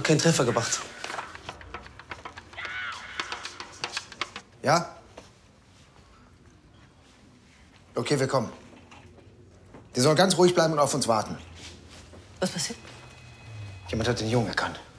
keinen Treffer gemacht. Ja? Okay, wir kommen. Die sollen ganz ruhig bleiben und auf uns warten. Was passiert? Jemand hat den Jungen erkannt.